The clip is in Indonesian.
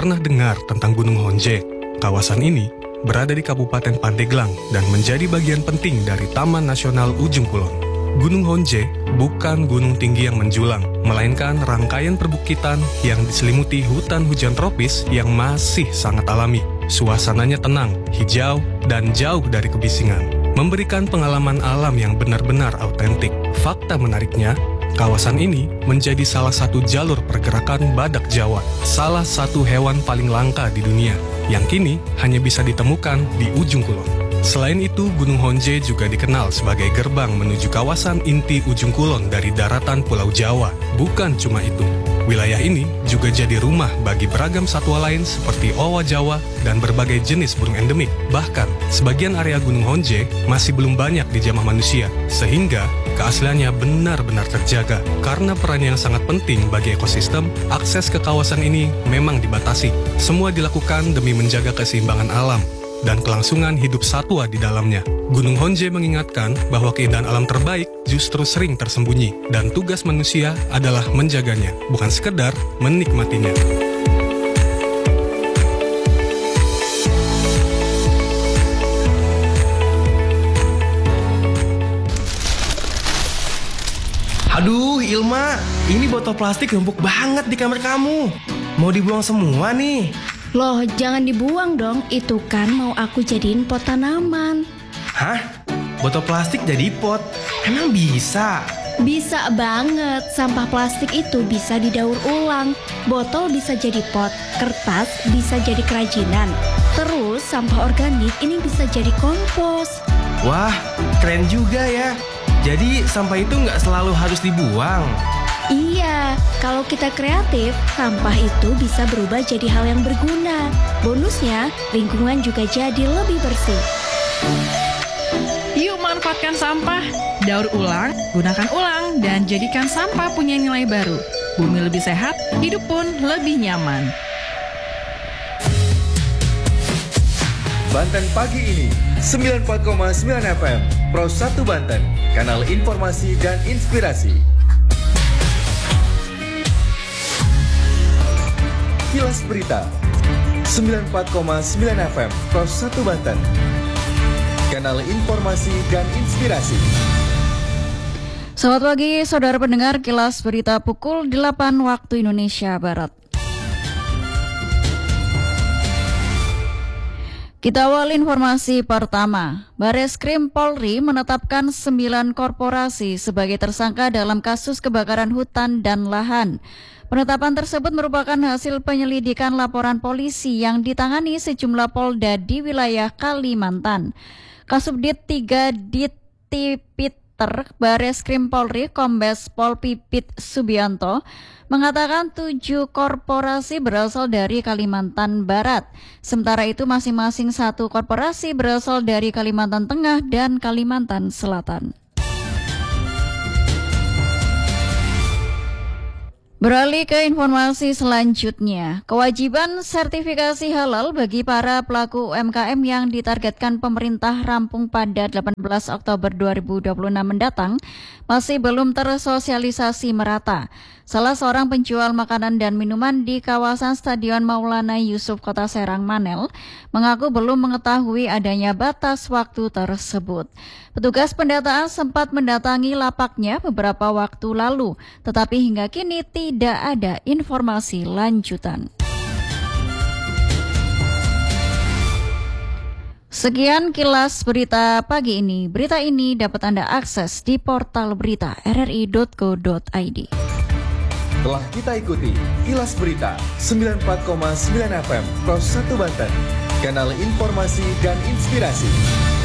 pernah dengar tentang Gunung Honje? Kawasan ini berada di Kabupaten Pandeglang dan menjadi bagian penting dari Taman Nasional Ujung Kulon. Gunung Honje bukan gunung tinggi yang menjulang, melainkan rangkaian perbukitan yang diselimuti hutan hujan tropis yang masih sangat alami. Suasananya tenang, hijau, dan jauh dari kebisingan, memberikan pengalaman alam yang benar-benar autentik. Fakta menariknya, kawasan ini menjadi salah satu jalur pergerakan badak Jawa, salah satu hewan paling langka di dunia, yang kini hanya bisa ditemukan di Ujung Kulon. Selain itu, Gunung Honje juga dikenal sebagai gerbang menuju kawasan inti Ujung Kulon dari daratan Pulau Jawa. Bukan cuma itu, wilayah ini juga jadi rumah bagi beragam satwa lain seperti owa Jawa dan berbagai jenis burung endemik. Bahkan, sebagian area Gunung Honje masih belum banyak dijamah manusia, sehingga keasliannya benar-benar terjaga. Karena perannya yang sangat penting bagi ekosistem, akses ke kawasan ini memang dibatasi. Semua dilakukan demi menjaga keseimbangan alam dan kelangsungan hidup satwa di dalamnya. Gunung Honje mengingatkan bahwa keindahan alam terbaik justru sering tersembunyi, dan tugas manusia adalah menjaganya, bukan sekedar menikmatinya. Aduh, Ilma, ini botol plastik numpuk banget di kamar kamu. Mau dibuang semua nih. Loh, jangan dibuang dong. Itu kan mau aku jadiin pot tanaman. Hah? Botol plastik jadi pot? Emang bisa? Bisa banget. Sampah plastik itu bisa didaur ulang. Botol bisa jadi pot, kertas bisa jadi kerajinan. Terus sampah organik ini bisa jadi kompos. Wah, keren juga ya. Jadi sampah itu nggak selalu harus dibuang. Iya, kalau kita kreatif, sampah itu bisa berubah jadi hal yang berguna. Bonusnya, lingkungan juga jadi lebih bersih. Yuk manfaatkan sampah, daur ulang, gunakan ulang, dan jadikan sampah punya nilai baru. Bumi lebih sehat, hidup pun lebih nyaman. Banten Pagi ini, 94,9 FM, Pro 1 Banten, kanal informasi dan inspirasi. Kilas Berita, 94,9 FM, Pro 1 Banten, kanal informasi dan inspirasi. Selamat pagi, saudara pendengar Kilas Berita pukul 8 waktu Indonesia Barat. Kita awal informasi pertama. Bareskrim Polri menetapkan 9 korporasi sebagai tersangka dalam kasus kebakaran hutan dan lahan. Penetapan tersebut merupakan hasil penyelidikan laporan polisi yang ditangani sejumlah polda di wilayah Kalimantan. Kasubdit 3 Ditipiter Bareskrim Polri Kombes Pol Pipit Subianto mengatakan 7 korporasi berasal dari Kalimantan Barat. Sementara itu masing-masing 1 korporasi berasal dari Kalimantan Tengah dan Kalimantan Selatan. Beralih ke informasi selanjutnya, kewajiban sertifikasi halal bagi para pelaku UMKM yang ditargetkan pemerintah rampung pada 18 Oktober 2026 mendatang masih belum tersosialisasi merata. Salah seorang penjual makanan dan minuman di kawasan Stadion Maulana Yusuf Kota Serang Manel mengaku belum mengetahui adanya batas waktu tersebut. Petugas pendataan sempat mendatangi lapaknya beberapa waktu lalu, tetapi hingga kini tidak ada informasi lanjutan. Sekian Kilas Berita pagi ini. Berita ini dapat Anda akses di portal berita rri.co.id. Telah kita ikuti Kilas Berita 94,9 FM Pro 1 Banten, kanal informasi dan inspirasi.